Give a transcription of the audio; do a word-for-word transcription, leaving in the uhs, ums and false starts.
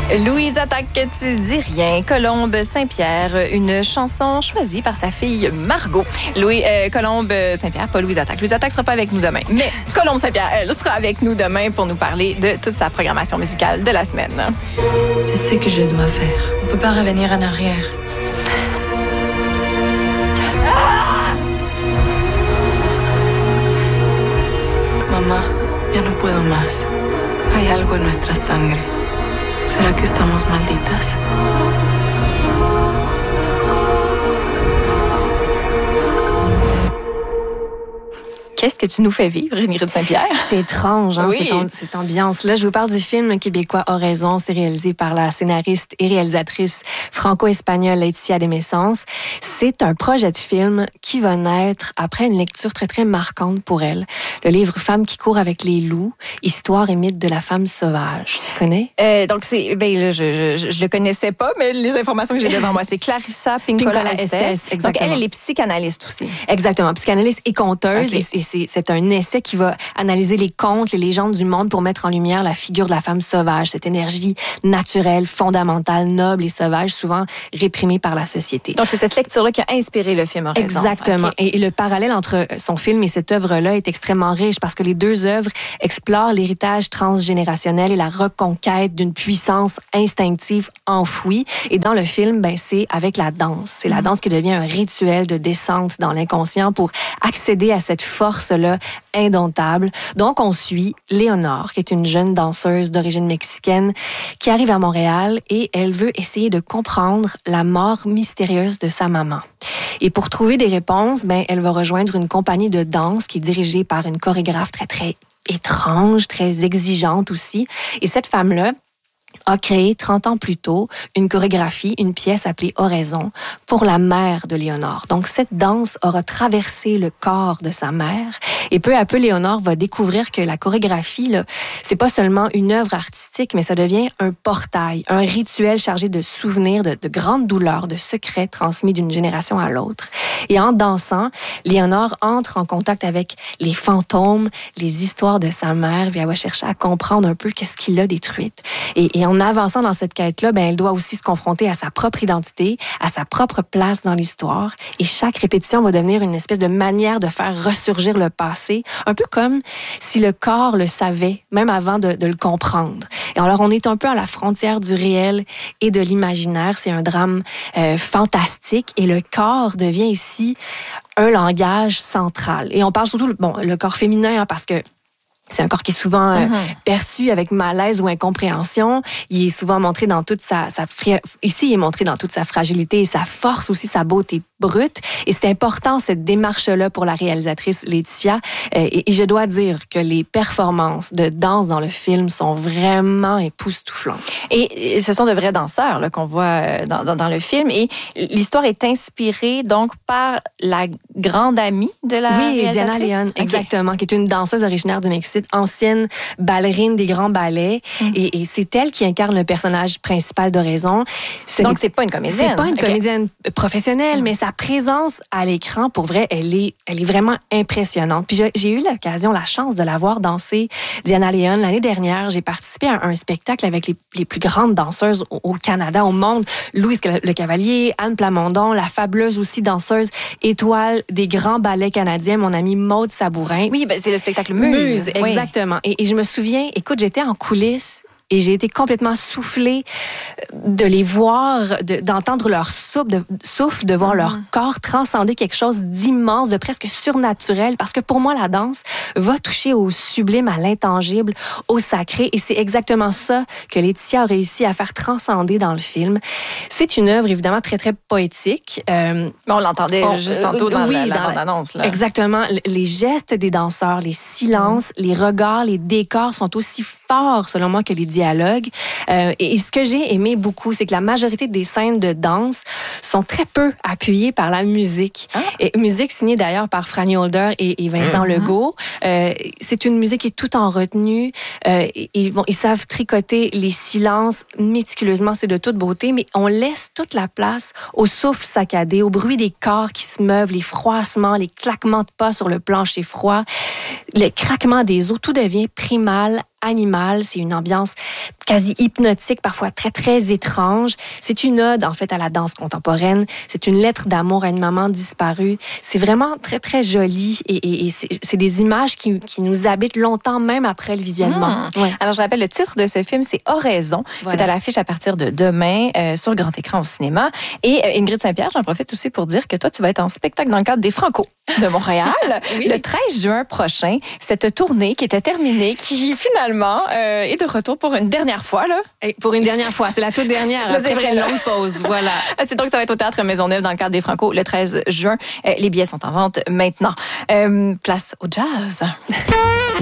Louise attaque Tu dis rien. Colombe Saint-Pierre, une chanson choisie par sa fille Margot. Louis, euh, Colombe Saint-Pierre, pas Louise attaque. Louise attaque sera pas avec nous demain. Mais Colombe Saint-Pierre, elle, sera avec nous demain pour nous parler de toute sa programmation musicale de la semaine. C'est ce que je dois faire. On peut pas revenir en arrière. Ah! Mamá, ya no puedo más. Hay algo en nuestra sangre. ¿Será que estamos malditas? Qu'est-ce que tu nous fais vivre, Ingrid Saint-Pierre? C'est étrange, hein, oui. cette, am- cette ambiance-là. Je vous parle du film québécois Oraison. C'est réalisé par la scénariste et réalisatrice franco-espagnole Laetitia de Messens. C'est un projet de film qui va naître après une lecture très, très marquante pour elle. Le livre Femme qui court avec les loups, histoire et mythe de la femme sauvage. Tu connais? Euh, donc, c'est, ben, là, je, je, je le connaissais pas, mais les informations que j'ai devant moi, c'est Clarissa Pinkola, Pinkola Estes. Estes, exactement. Donc, elle, elle est psychanalyste aussi. Exactement. Psychanalyste et conteuse. Okay. Et, et c'est, c'est un essai qui va analyser les contes, les légendes du monde pour mettre en lumière la figure de la femme sauvage, cette énergie naturelle, fondamentale, noble et sauvage, souvent réprimée par la société. Donc, c'est cette lecture-là qui a inspiré le film Oraison. Exactement. Okay. Et, et le parallèle entre son film et cette œuvre-là est extrêmement riche parce que les deux œuvres explorent l'héritage transgénérationnel et la reconquête d'une puissance instinctive enfouie. Et dans le film, ben, c'est avec la danse. C'est la danse qui devient un rituel de descente dans l'inconscient pour accéder à cette force-là indomptable. Donc, on suit Léonore, qui est une jeune danseuse d'origine mexicaine qui arrive à Montréal et elle veut essayer de comprendre la mort mystérieuse de sa maman. Et pour trouver des réponses, ben, elle va rejoindre une compagnie de danse qui est dirigée par une chorégraphe très, très étrange, très exigeante aussi. Et cette femme-là a créé trente ans plus tôt une chorégraphie, une pièce appelée Oraison pour la mère de Léonore. Donc, cette danse aura traversé le corps de sa mère et peu à peu, Léonore va découvrir que la chorégraphie, là, c'est pas seulement une œuvre artistique, mais ça devient un portail, un rituel chargé de souvenirs, de, de grandes douleurs, de secrets transmis d'une génération à l'autre. Et en dansant, Léonore entre en contact avec les fantômes, les histoires de sa mère, puis elle va chercher à comprendre un peu qu'est-ce qui l'a détruite. Et, et en avançant dans cette quête-là, ben, elle doit aussi se confronter à sa propre identité, à sa propre place dans l'histoire. Et chaque répétition va devenir une espèce de manière de faire ressurgir le passé, un peu comme si le corps le savait, même avant de, de le comprendre. Et alors, on est un peu à la frontière du réel et de l'imaginaire. C'est un drame euh, fantastique et le corps devient ici un langage central. Et on parle surtout, bon, le corps féminin, hein, parce que c'est un corps qui est souvent euh, mm-hmm. perçu avec malaise ou incompréhension. Il est souvent montré dans toute sa, sa fri... ici, il est montré dans toute sa fragilité et sa force aussi, sa beauté brute. Et c'est important, cette démarche-là, pour la réalisatrice Laetitia. Euh, et, et je dois dire que les performances de danse dans le film sont vraiment époustouflantes. Et, et ce sont de vrais danseurs là, qu'on voit dans, dans, dans le film. Et l'histoire est inspirée donc par la grande amie de la oui, réalisatrice. Diana Leon, okay. Exactement, qui est une danseuse originaire du Mexique, ancienne ballerine des grands ballets. Mm. Et, et c'est elle qui incarne le personnage principal d'Oraison. Ce Donc, c'est pas une comédienne. C'est pas une okay. comédienne professionnelle, mm. mais sa présence à l'écran, pour vrai, elle est, elle est vraiment impressionnante. Puis j'ai, j'ai eu l'occasion, la chance de la voir danser, Diana Leon. L'année dernière, j'ai participé à un spectacle avec les, les plus grandes danseuses au, au Canada, au monde. Louise Le Cavalier, Anne Plamondon, la fabuleuse aussi danseuse étoile des grands ballets canadiens, mon amie Maude Sabourin. Oui, ben c'est le spectacle Muse. Muse, exactement. Oui. Et, et je me souviens, écoute, j'étais en coulisses et j'ai été complètement soufflée de les voir, de, d'entendre leur souffle, de, souffle, de voir mm-hmm. leur corps transcender quelque chose d'immense, de presque surnaturel. Parce que pour moi, la danse va toucher au sublime, à l'intangible, au sacré. Et c'est exactement ça que Laetitia a réussi à faire transcender dans le film. C'est une œuvre, évidemment, très, très poétique. Euh, on l'entendait on, juste tantôt dans oui, la, la bande-annonce. Là. Exactement. Les gestes des danseurs, les silences, mm. les regards, les décors sont aussi forts, selon moi, que les dialogues. Euh, et ce que j'ai aimé beaucoup, c'est que la majorité des scènes de danse sont très peu appuyées par la musique. Ah. Et musique signée d'ailleurs par Franny Holder et, et Vincent mm-hmm. Legault. Euh, c'est une musique qui est tout en retenue. Euh, ils, bon, ils savent tricoter les silences méticuleusement, c'est de toute beauté, mais on laisse toute la place au souffle saccadé, au bruit des corps qui se meuvent, les froissements, les claquements de pas sur le plancher froid, les craquements des os. Tout devient primal, animale. C'est une ambiance quasi hypnotique, parfois très, très étrange. C'est une ode, en fait, à la danse contemporaine. C'est une lettre d'amour à une maman disparue. C'est vraiment très, très joli et, et, et c'est, c'est des images qui, qui nous habitent longtemps, même après le visionnement. Mmh. Ouais. Alors, je rappelle, le titre de ce film, c'est Oraison. Voilà. C'est à l'affiche à partir de demain euh, sur grand écran au cinéma. Et euh, Ingrid Saint-Pierre, j'en profite aussi pour dire que toi, tu vas être en spectacle dans le cadre des Franco de Montréal oui. le treize juin prochain. Cette tournée qui était terminée, qui finalement euh, est de retour pour une dernière fois. Là. Et pour une dernière fois, c'est la toute dernière. Là, après, c'est une longue pause. Voilà. C'est donc ça va être au Théâtre Maisonneuve dans le cadre des Franco le treize juin. Euh, les billets sont en vente maintenant. Euh, place au jazz.